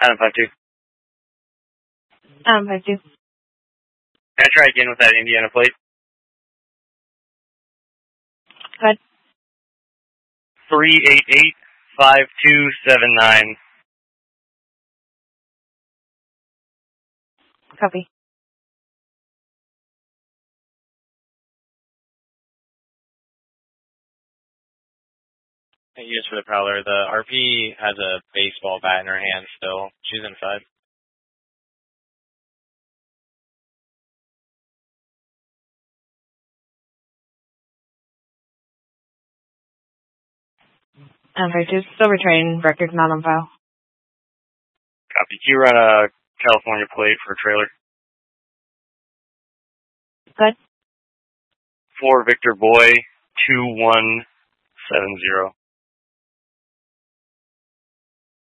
Adam 5-2. Adam 5-2. Can I try again with that Indiana plate? Go ahead. 388-5279. Copy. Yes, for the Prowler. The RP has a baseball bat in her hand still. She's inside. Adam 5-2. Still returning. Record not on file. Copy. Can you run a California plate for a trailer? Good. 4 Victor Boy 2170.